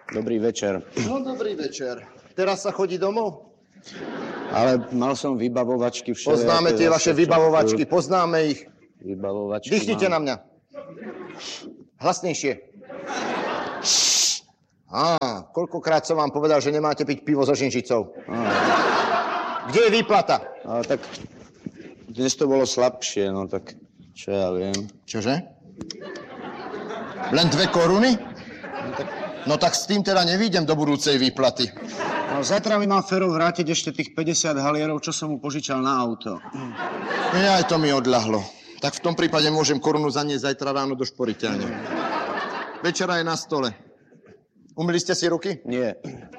Dobrý večer. No, dobrý večer. Teraz sa chodí domov? Ale mal som vybavovačky všelijaké. Poznáme tie vaše vybavovačky, poznáme ich. Vybavovačky Dýchnite na mňa. Hlasnejšie. Koľkokrát som vám povedal, že nemáte piť pivo so žinžicou? Kde je výplata? Tak dnes to bolo slabšie, no tak čo ja viem. Čože? Len 2 koruny? No tak s tým teda nevídem do budúcej výplaty. No zajtra mi má Fero vrátiť ešte tých 50 halierov, čo som mu požičal na auto. Aj to mi odľahlo. Tak v tom prípade môžem korunu zaniesť zajtra ráno do šporiteľne. Večera je na stole. Umyli ste si ruky? Nie.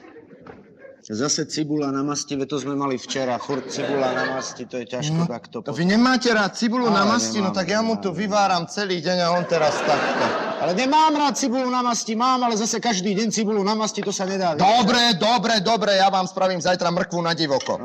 Zase cibula na masti, to sme mali včera. Furt cibula na masti, to je ťažko takto. To vy nemáte rád cibulu na masti? No tak ja mu tu vyváram celý deň a on teraz takto. Ale nemám rád cibulu na masti, mám, ale zase každý deň cibulu na masti, to sa nedá. Dobre, ja vám spravím zajtra mrkvu na divoko.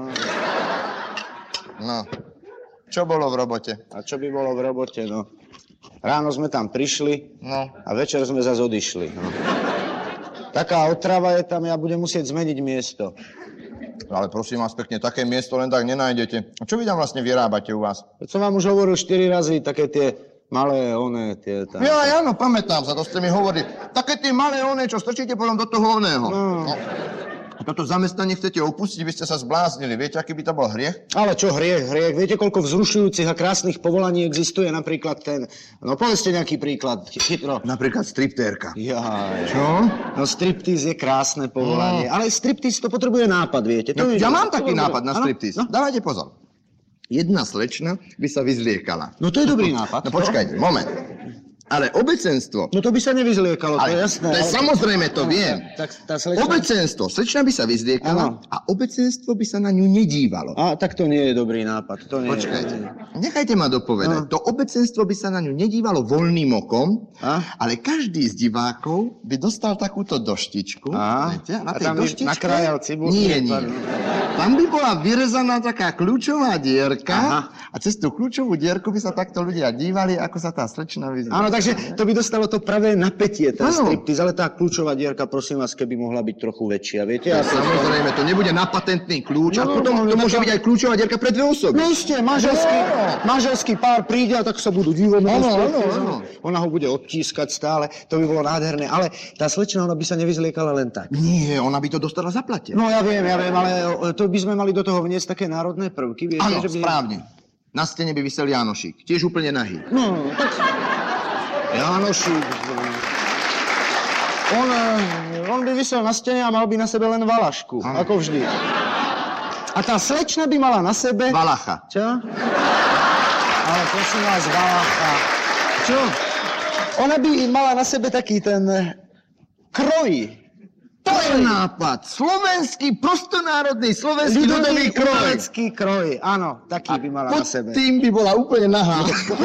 No. Čo bolo v robote? A čo by bolo v robote, no? Ráno sme tam prišli, no. A večer sme zase odišli, no. Taká otrava je tam, ja budem musieť zmeniť miesto. Ale prosím vás pekne, také miesto len tak nenájdete. A čo vy tam vlastne vyrábate u vás? To som vám už hovoril 4 razy, také tie malé tie tam. Ja, áno, pamätám sa, to ste mi hovorili. Také tie malé čo strčíte potom do toho oného. No. A toto zamestnanie chcete opustiť, vy ste sa zbláznili. Viete, aký by to bol hriech? Ale čo hriech? Viete, koľko vzrušujúcich a krásnych povolaní existuje? Napríklad ten... No povedzte nejaký príklad. Chytro. Napríklad striptérka. Jaj. Čo? No striptíz je krásne povolanie. Ale striptíz to potrebuje nápad, viete? Ja mám taký nápad na striptíz. No? Dávajte pozor. Jedna slečna by sa vyzliekala. No to je dobrý nápad. No počkajte, moment. Ale obecenstvo... No to by sa nevyzliekalo, to je jasné. To je samozrejme, to viem. Tak tá slečna... Obecenstvo. Slečna by sa vyzliekala a obecenstvo by sa na ňu nedívalo. Tak to nie je dobrý nápad. To nie Počkajte. Nechajte ma dopovedať. To obecenstvo by sa na ňu nedívalo voľným okom, ale každý z divákov by dostal takúto doštičku. Viete? A na tej doštičke... nakrájal cibulu? Nie. Tam by bola vyrezaná taká kľúčová dierka a cez tú kľúčovú dierku by sa takto ľudia dívali, ako sa tá slečna vyzliekala. Takže to by dostalo to pravé napätie, ten striptiz, ale tá kľúčová dierka, prosím vás, keby mohla byť trochu väčšia, viete? Samozrejme, to nebude na patentný kľúč, a potom to môže byť aj kľúčová dierka pre 2 osoby. No ste, manželský pár príde a tak sa budú dívať. Áno. Ona ho bude odtískať stále, to by bolo nádherné, ale tá slečna, ona by sa nevyzliekala len tak. Nie, ona by to dostala zaplatené. No ja viem, ale to by sme mali do toho vniesť také národné prvky, viete? Áno, správne. Na stene by visel Jánošík, tiež úplne nahý. No, tak... Jánošík. On by visel na stene a mal by na sebe len valašku, ako vždy. A tá slečna by mala na sebe... Valacha. Čo? Ale prosím vás, valacha. Čo? Ona by mala na sebe taký ten kroj. To je nápad. Slovenský, prostonárodný, slovenský ľudový kroj. Umelecký kroj, áno, taký by mala na sebe. Pod tým by bola úplne nahá.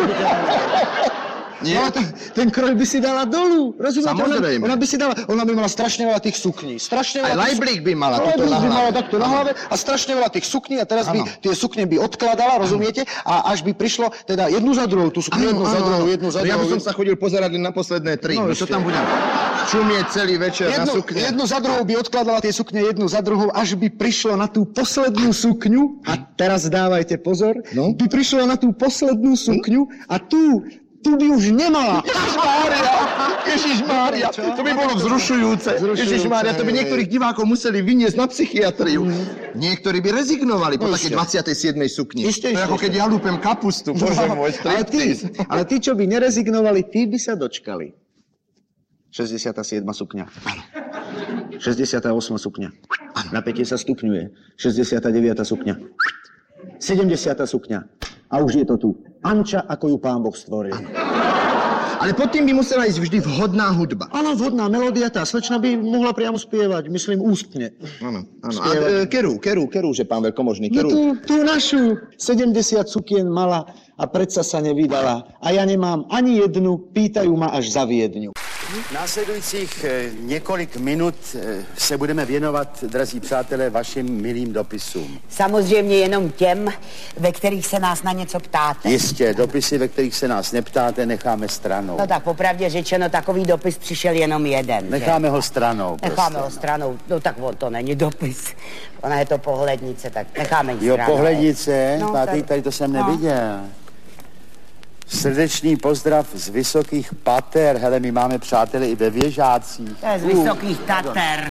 Nie? No, ten kroj by si dala dolu, rozumiete? Samozrejme. Ona by mala strašne veľa tých sukní. Aj lajblík by mala toto na hlave. By mala takto na hlave a strašne veľa tých sukní a teraz by tie sukne by odkladala, rozumiete? A až by prišlo teda jednu za druhou, tú sukňu jednu za druhou. Ja by som sa chodil pozerať len na posledné 3. No, čo tam budem čumieť celý večer na sukne. Jednu za druhou by odkladala tie sukne jednu za druhou, až by prišlo na tú poslednú sukňu. A teraz dávajte pozor. No? By prišlo na tú poslednú sukňu a tu by už nemala. Ježišmária, to by bolo vzrušujúce. Ježišmária, to by niektorých divákov museli vyniesť na psychiatriu. Niektorí by rezignovali po takej 27. sukni. To je ako keď ja lúpem kapustu. Bože môj, striptease. Ale tí, čo by nerezignovali, tí by sa dočkali. 67. sukňa. 68. sukňa. Napätie sa stupňuje. 69. sukňa. 70. sukňa. A už je to tu. Anča, ako ju Pán Boh stvoril. Ale pod tým by musela ísť vždy vhodná hudba. Áno, vhodná melódia, tá slečna by mohla priamo spievať, myslím, ústne. Áno. A kerú, že pán veľkomožný, kerú. No tú našu 70 sukien mala a predsa sa nevydala. A ja nemám ani jednu, pýtajú ma až za Viedňu. Následujících několik minut se budeme věnovat, drazí přátelé, vašim milým dopisům. Samozřejmě jenom těm, ve kterých se nás na něco ptáte. Jistě, dopisy, ve kterých se nás neptáte, necháme stranou. No tak popravdě řečeno, takový dopis přišel jenom jeden. Necháme ho stranou. Necháme ho stranou. No tak on to není dopis. Ona je to pohlednice, tak necháme ji Jo, stranou. pohlednice? No, tady to jsem neviděl. Srdečný pozdrav z Vysokých Pater. Hele, my máme přátele i ve Věžácích. To je z Vysokých Tater.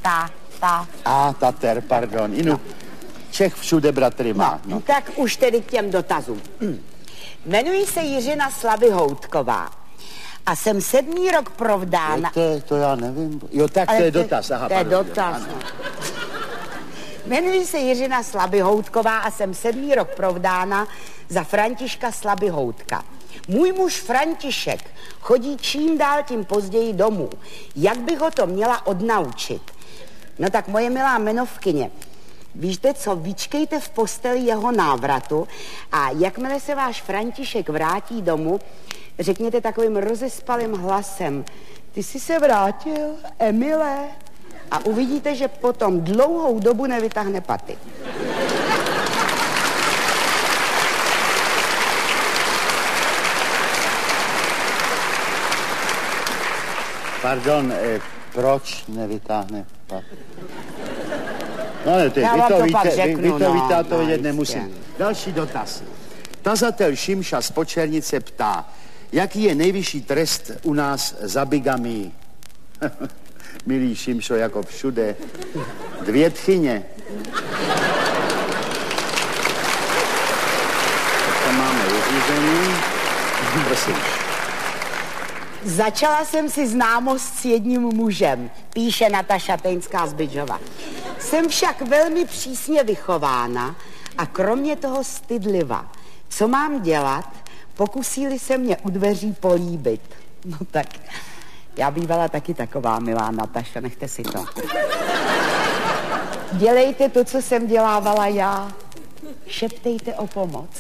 Tater, pardon. Inu, Čech všude bratry má. No. Tak už tedy k těm dotazům. Jmenuji se Jiřina Slabyhoutková a jsem 7. rok provdána. To já nevím. Jo, tak to je dotaz. Aha, to je dotaz. No. Jmenuji se Jiřina Slabyhoutková a jsem 7. rok provdána za Františka Slabihoutka. Můj muž František chodí čím dál tím později domů. Jak bych ho to měla odnaučit? No tak moje milá jmenovkyně, víte co, vyčkejte v posteli jeho návratu a jakmile se váš František vrátí domů, řekněte takovým rozespalým hlasem: ty jsi se vrátil, Emile? A uvidíte, že potom dlouhou dobu nevytáhne paty. Pardon, proč nevytáhne paty? No ne, vy to vědět nemusím. Další dotaz. Tazatel Šimša z Počernice ptá, jaký je nejvyšší trest u nás za bigamii? Milý Šimšo, jako všude. 2 tchyně. To máme vyřízení. Prosím. Začala jsem si známost s jedním mužem, píše Nataša Tejnská z Bydžova. Jsem však velmi přísně vychována a kromě toho stydlivá. Co mám dělat, pokusí-li se mě u dveří políbit? No tak, já bývala taky taková milá Nataša, nechte si to. Dělejte to, co jsem dělávala já. Šeptejte o pomoc.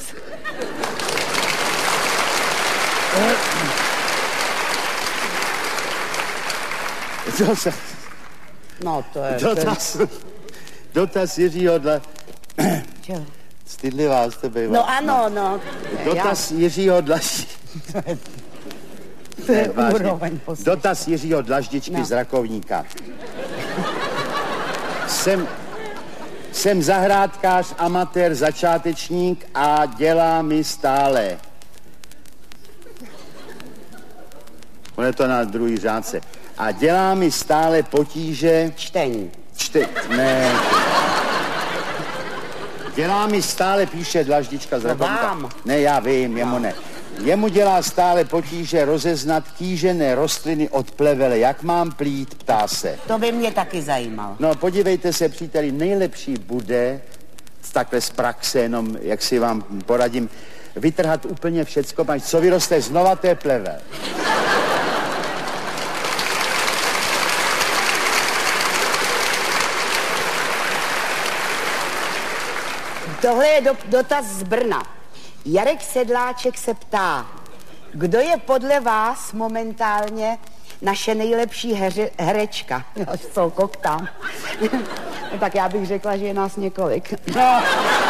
No, to je... Dotaz Jiřího Čeho? Stydlivá jste bývala. No ano, no. Dotaz Jiřího To je úroveň. Dotaz Jiřího Dlaždičky z Rakovníka. Jsem zahrádkář, amatér, začátečník a dělá mi stále. On je to na druhý řádce. A dělá mi stále potíže... Čtení. Ne. Dělá mi stále, píše Dlaždička z Rakovníka. Ne, já vím, jemu ne. Jemu dělá stále potíže rozeznat kýžené rostliny od plevele. Jak mám plít, ptá se. To by mě taky zajímalo. No, podívejte se, příteli, nejlepší bude, takhle z praxe, jenom jak si vám poradím, vytrhat úplně všecko, co vyroste znova, to je plevel. Tohle je dotaz z Brna. Jarek Sedláček se ptá, kdo je podle vás momentálně naše nejlepší herečka? Až co koktám. No, tak já bych řekla, že je nás několik. No.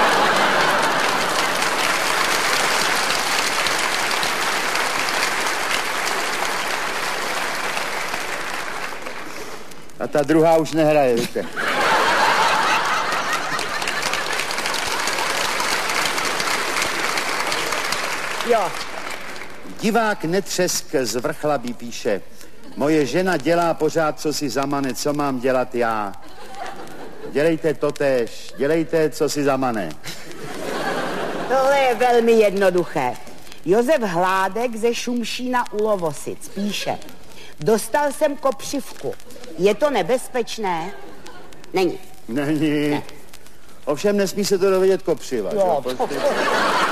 A ta druhá už nehraje, víte. Jo. Divák Netřesk z Vrchlabí píše, moje žena dělá pořád, co si zamane, co mám dělat já? Dělejte totéž, dělejte, co si zamane. Tohle je velmi jednoduché. Josef Hládek ze Šumšína u Lovosic píše, dostal jsem kopřivku. Je to nebezpečné? Není. Není. Ne. Ovšem nesmí se to dovědět kopřiva. Jo.